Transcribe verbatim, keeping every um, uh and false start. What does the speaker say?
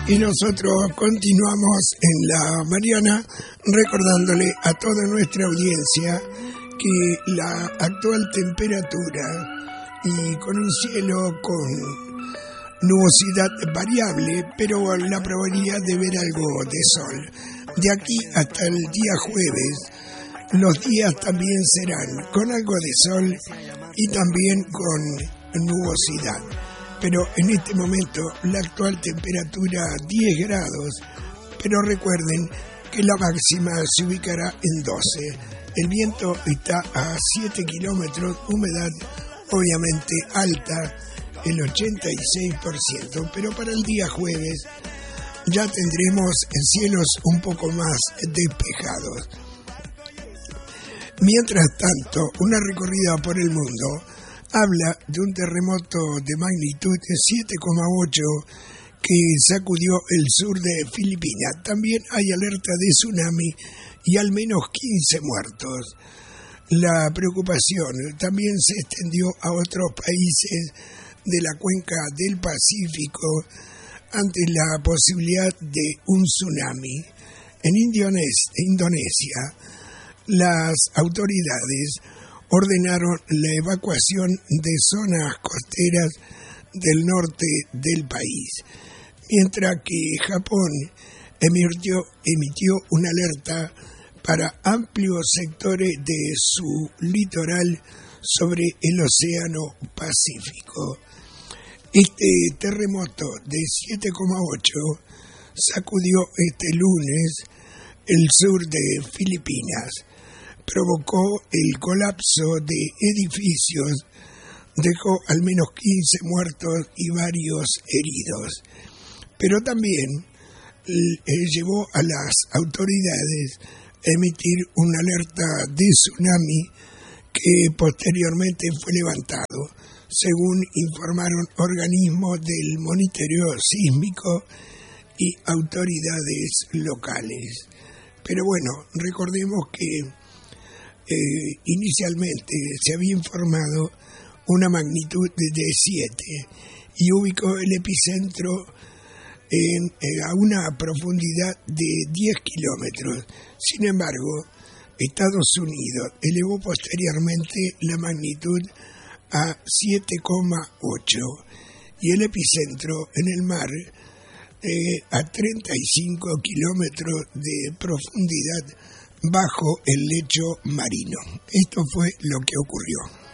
Y nosotros continuamos en la Mariana recordándole a toda nuestra audiencia que la actual temperatura y con un cielo con nubosidad variable, pero la probabilidad de ver algo de sol. De aquí hasta el día jueves, los días también serán con algo de sol y también con nubosidad. Pero en este momento la actual temperatura diez grados, pero recuerden que la máxima se ubicará en doce. El viento está a siete kilómetros, humedad obviamente alta, el ochenta y seis por ciento, pero para el día jueves ya tendremos cielos un poco más despejados. Mientras tanto, una recorrida por el mundo habla de un terremoto de magnitud siete coma ocho que sacudió el sur de Filipinas. También hay alerta de tsunami y al menos quince muertos. La preocupación también se extendió a otros países de la cuenca del Pacífico ante la posibilidad de un tsunami. En Indonesia, las autoridades ordenaron la evacuación de zonas costeras del norte del país, mientras que Japón emitió, emitió una alerta para amplios sectores de su litoral sobre el Océano Pacífico. Este terremoto de siete coma ocho sacudió este lunes el sur de Filipinas, provocó el colapso de edificios, dejó al menos quince muertos y varios heridos, pero también eh, llevó a las autoridades a emitir una alerta de tsunami que posteriormente fue levantado, según informaron organismos del monitoreo sísmico y autoridades locales. Pero bueno, recordemos que Eh, inicialmente se había informado una magnitud de siete y ubicó el epicentro en, eh, a una profundidad de diez kilómetros. Sin embargo, Estados Unidos elevó posteriormente la magnitud a siete coma ocho y el epicentro en el mar eh, a treinta y cinco kilómetros de profundidad bajo el lecho marino. Esto fue lo que ocurrió.